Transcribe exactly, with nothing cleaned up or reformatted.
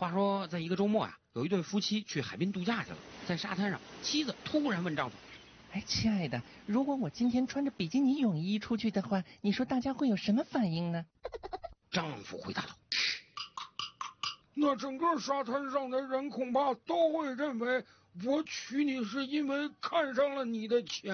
话说，在一个周末啊，有一对夫妻去海滨度假去了。在沙滩上，妻子突然问丈夫：“ 哎，亲爱的，如果我今天穿着比基尼泳衣出去的话，你说大家会有什么反应呢？” 丈夫回答道：“ 那整个沙滩上的人恐怕都会认为我娶你是因为看上了你的钱。”